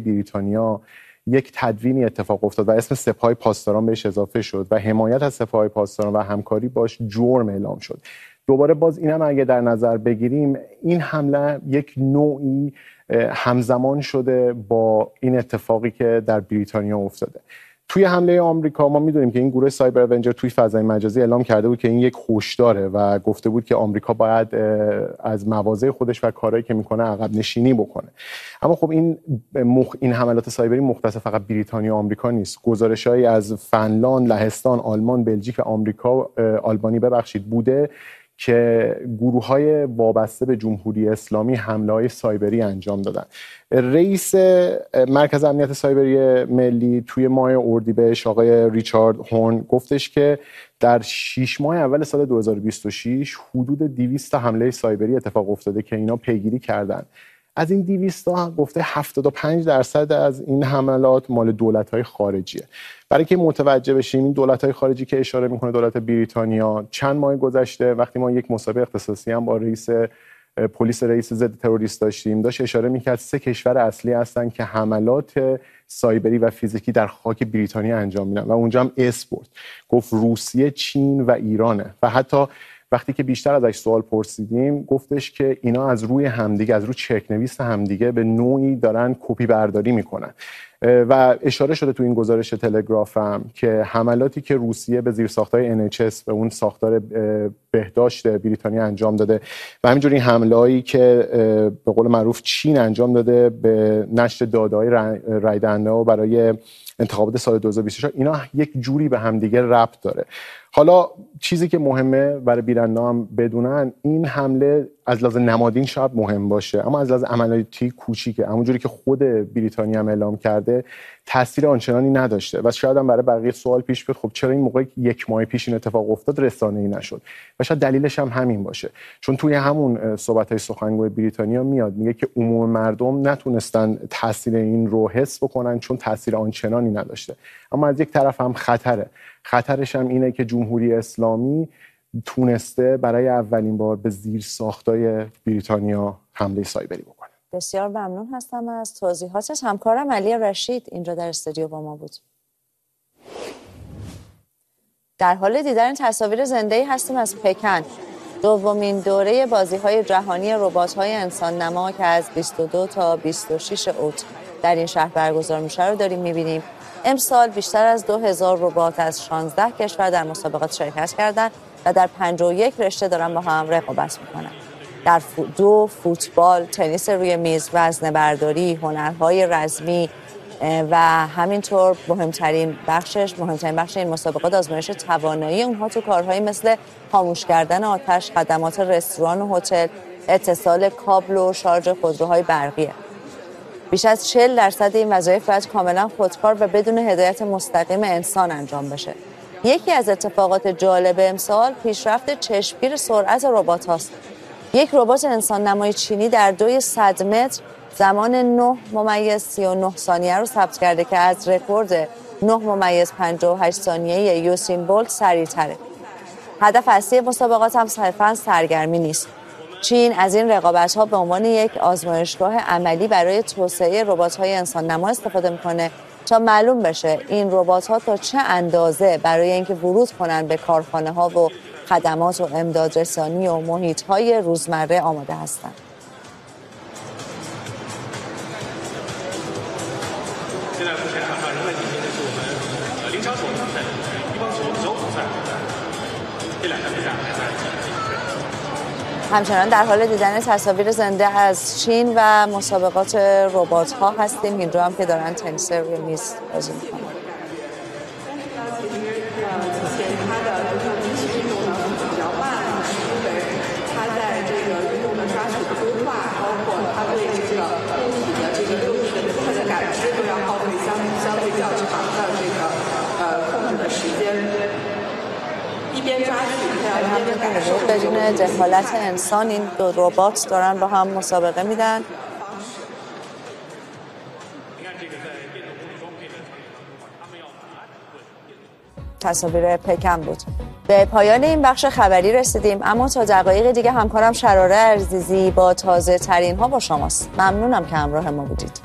بریتانیا یک تدوینی اتفاق افتاد و اسم سپاه پاسداران بهش اضافه شد و حمایت از سپاه پاسداران و همکاری باش جرم اعلام شد. دوباره باز اینم اگه در نظر بگیریم، این حمله یک نوعی همزمان شده با این اتفاقی که در بریتانیا افتاده. توی حمله آمریکا ما میدونیم که این گروه سایبر اونجر توی فضای مجازی اعلام کرده بود که این یک هشداره و گفته بود که آمریکا باید از مواضع خودش و کارهایی که میکنه عقب نشینی بکنه. اما خب این حملات سایبری مختص فقط بریتانیا و آمریکا نیست. گزارش‌هایی از فنلاند، لهستان، آلمان، بلژیک و آلبانی بوده که گروه‌های وابسته به جمهوری اسلامی حمله‌های سایبری انجام دادن. رئیس مرکز امنیت سایبری ملی توی ماه اردیبهشت آقای ریچارد هورن گفتش که در 6 ماه اول سال 2026 حدود 200 حمله سایبری اتفاق افتاده که اینا پیگیری کردن. از این 200 گفته 75% از این حملات مال دولت‌های خارجیه. برای که متوجه بشیم، این دولت‌های خارجی که اشاره میکنه دولت بریتانیا، چند ماه گذشته وقتی ما یک مسابقه اختصاصی هم با رئیس پلیس ضد تروریست داشتیم، داشت اشاره میکرد 3 کشور اصلی هستن که حملات سایبری و فیزیکی در خاک بریتانیا انجام میدن و اونجا هم اسپورت گفت روسیه، چین و ایرانه. و حتی وقتی که بیشتر ازش سوال پرسیدیم گفتش که اینا از روی همدیگه، از روی چرک‌نویس همدیگه به نوعی دارن کپی برداری میکنن. و اشاره شده تو این گزارش تلگراف هم که حملاتی که روسیه به زیرساخت‌های NHS به اون ساختار بهداشت بریتانیا انجام داده و همینجوری این حمله‌هایی که به قول معروف چین انجام داده به نشر داده‌های رای دهنده‌ها برای انتخابات سال 2024، اینا یک جوری به همدیگه ربط داره. حالا چیزی که مهمه برای بیننده‌ها هم بدونن، این حمله از لحاظ نمادین شاید مهم باشه اما از لحاظ عملیاتی کوچیکه. همونجوری که خود بریتانیا هم اعلام کرده تاثیر آنچنانی نداشته و شاید هم برای بقیه سوال پیش بیاد خب چرا این موقع 1 ماه پیش این اتفاق افتاد رسانه‌ای نشد. و شاید دلیلش هم همین باشه، چون توی همون صحبت‌های سخنگوی بریتانیا میاد میگه که عموم مردم نتونستن تاثیر این رو حس بکنن چون تاثیر آنچنانی نداشته. اما از یک طرف هم خطرش هم اینه که جمهوری اسلامی تونسته برای اولین بار به زیرساختای بریتانیا حمله سایبری بکنه. بسیار ممنون هستم از توضیحاتش. همکارم علی رشید اینجا در استودیو با ما بود. در حال دیدن تصاویر زنده‌ای هستیم از پکن، دومین دوره بازی‌های جهانی ربات‌های انسان‌نما که از 22 تا 26 اوت در این شهر برگزار میشه رو داریم می‌بینیم. امسال بیشتر از 2000 ربات از 16 کشور در مسابقات شرکت کردند و در 51 رشته دارن با هم رقابت میکنن. در فوتبال، تنیس روی میز، وزنه‌برداری، هنرهای رزمی و همینطور مهمترین بخش این مسابقات آزمایش توانایی اونها تو کارهایی مثل خاموش کردن آتش، خدمات رستوران و هتل، اتصال کابل و شارژ خودروهای برقیه. بیش از 40% این وظایف باید کاملا خودکار و بدون هدایت مستقیم انسان انجام بشه. یکی از اتفاقات جالب امسال پیشرفت چشمگیر سرعت ربات هاست. یک ربات انسان نمای چینی در دوی 100 متر زمان 9.39 ثانیه رو ثبت کرده که از رکورد 9.58 ثانیه یوسین بولت سریع‌تره. هدف اصلی مسابقات هم صرفاً سرگرمی نیست. چین از این رقابت‌ها به عنوان یک آزمایشگاه عملی برای توسعه ربات‌های انسان‌نما استفاده می‌کنه تا معلوم بشه این ربات‌ها تا چه اندازه برای اینکه ورود کنن به کارخانه‌ها و خدمات و امدادرسانی و محیط‌های روزمره آماده هستند. همچنان در حال دیدن تصاویر زنده از چین و مسابقات ربات‌ها هستیم. این رو هم که دارن تنیس روی میز بازی می‌کنن. بدون دخالت انسان این دو ربات دارن با هم مسابقه میدن. تصاویر پکن بود. به پایان این بخش خبری رسیدیم، اما تا دقایق دیگه همکارم شراره عزیزی با تازه ترین ها با شماست. ممنونم که همراه ما بودید.